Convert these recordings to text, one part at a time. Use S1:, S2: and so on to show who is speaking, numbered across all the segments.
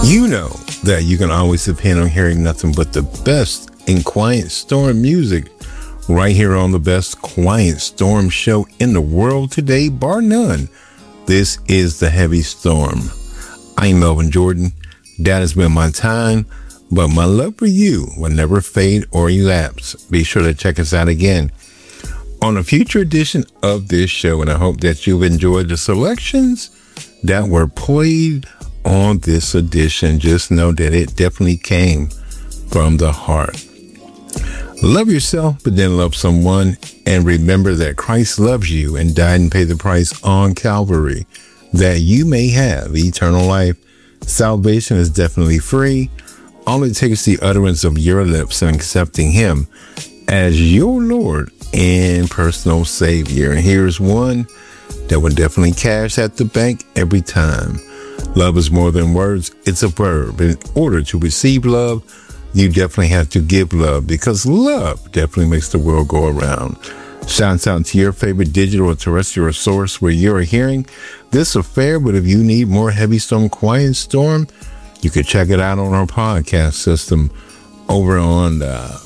S1: You know that you can always depend on hearing nothing but the best in Quiet Storm music right here on the best Quiet Storm show in the world today, bar none. This is the Heavy Storm. I'm Melvin Jordan. That has been my time, but my love for you will never fade or elapse. Be sure to check us out again on a future edition of this show, and I hope that you've enjoyed the selections that were played on this edition. Just know that it definitely came from the heart. Love yourself, but then love someone, and remember that Christ loves you and died and paid the price on Calvary that you may have eternal life. Salvation is definitely free. All it takes is the utterance of your lips and accepting him as your Lord and personal Savior. And here's one that will definitely cash at the bank every time. Love is more than words. It's a verb. In order to receive love, you definitely have to give love, because love definitely makes the world go around. Shouts out to your favorite digital or terrestrial source where you're hearing this affair. But if you need more Heavy Storm, Quiet Storm, you can check it out on our podcast system over on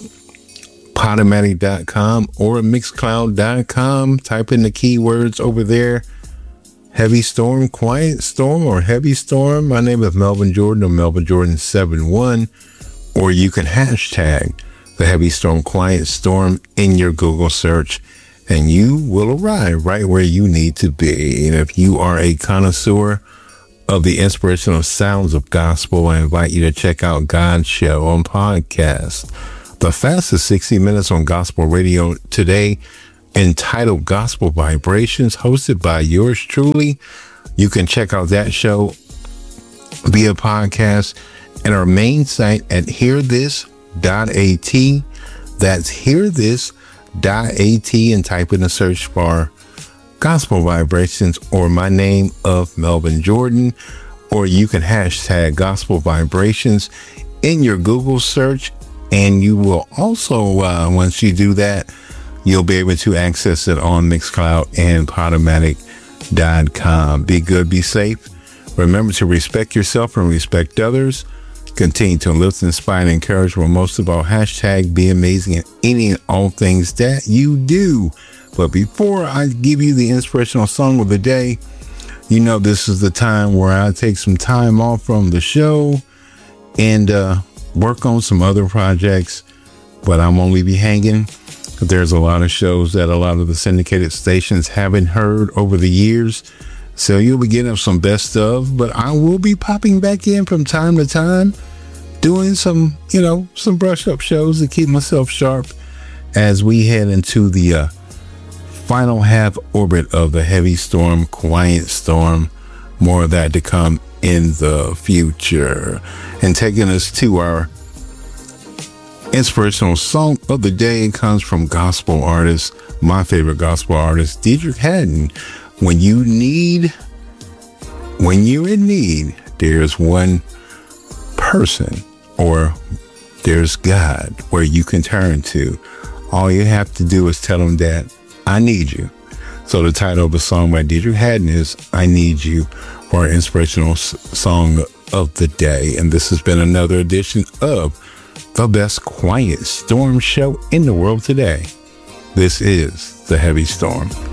S1: Podomatic.com or Mixcloud.com. Type in the keywords over there: Heavy Storm, Quiet Storm, or Heavy Storm. My name is Melvin Jordan, or Melvin Jordan 71, or you can hashtag the Heavy Storm, Quiet Storm in your Google search, and you will arrive right where you need to be. And if you are a connoisseur of the inspirational sounds of gospel, I invite you to check out God's Show on podcast, the fastest 60 minutes on gospel radio today, entitled Gospel Vibrations, hosted by yours truly. You can check out that show via podcast and our main site at hearthis.at. That's hearthis.at, and type in the search bar Gospel Vibrations or my name of Melvin Jordan, or you can hashtag Gospel Vibrations in your Google search. And you will also, once you do that, you'll be able to access it on Mixcloud and Podomatic.com. Be good, be safe. Remember to respect yourself and respect others. Continue to lift, inspire, and encourage. Well, most of all, hashtag be amazing in any and all things that you do. But before I give you the inspirational song of the day, you know this is the time where I take some time off from the show and work on some other projects. But I'm only be hanging. There's a lot of shows that a lot of the syndicated stations haven't heard over the years. So you'll be getting some best of, but I will be popping back in from time to time, doing some brush up shows to keep myself sharp as we head into the final half orbit of the Heavy Storm, Quiet Storm. More of that to come in the future. And taking us to our inspirational song of the day comes from gospel artist, my favorite gospel artist, Deitrick Haddon. When you're in need, there's one person, or there's God, where you can turn to. All you have to do is tell him that I need you. So the title of the song by Deitrick Haddon is I Need You, for our inspirational song of the day. And this has been another edition of the best Quiet Storm show in the world today. This is the Heavy Storm.